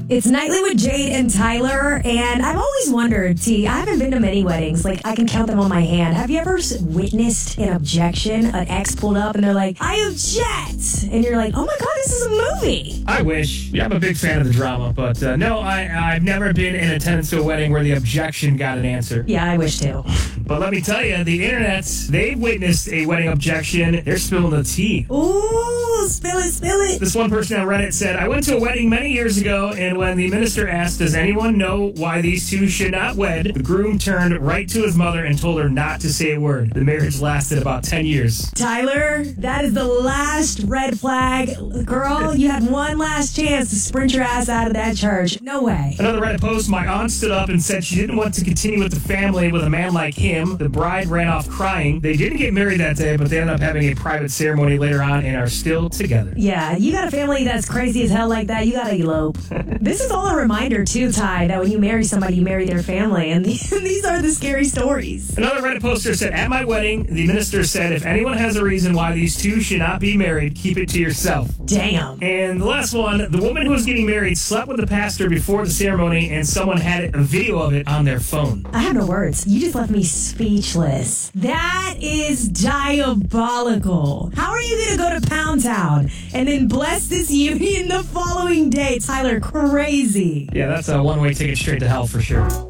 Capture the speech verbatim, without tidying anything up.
It's Nightly with Jade and Tyler, and I've always wondered, T, I haven't been to many weddings. Like, I can count them on my hand. Have you ever s- witnessed an objection? An ex pulled up and they're like, I object! And you're like, oh my god, this is a movie! I wish. Yeah, I'm a big fan of the drama, but uh, no, I, I've never been in attendance to a wedding where the objection got an answer. Yeah, I wish too. But let me tell you, the internet, they've witnessed a wedding objection. They're spilling the tea. Ooh, spill it, spill it. This one person on Reddit said, I went to a wedding many years ago, and when the minister asked, does anyone know why these two should not wed, the groom turned right to his mother and told her not to say a word. The marriage lasted about ten years. Tyler, that is the last red flag. Girl, you had one last chance to sprint your ass out of that church. No way. Another Reddit post, my aunt stood up and said she didn't want to continue with the family with a man like him. The bride ran off crying. They didn't get married that day, but they ended up having a private ceremony later on and are still together. Yeah, you got a family that's crazy as hell like that, you gotta elope. This is all a reminder, too, Ty, that when you marry somebody, you marry their family, and these, these are the scary stories. Another Reddit poster said, at my wedding, the minister said, if anyone has a reason why these two should not be married, keep it to yourself. Damn. And the last one, the woman who was getting married slept with the pastor before the ceremony, and someone had a video of it on their phone. I have no words. You just left me speechless. That is diabolical. How are you going to go to Pound Town and then bless this union the following day? Tyler, crazy. Yeah, that's a one-way ticket straight to hell for sure.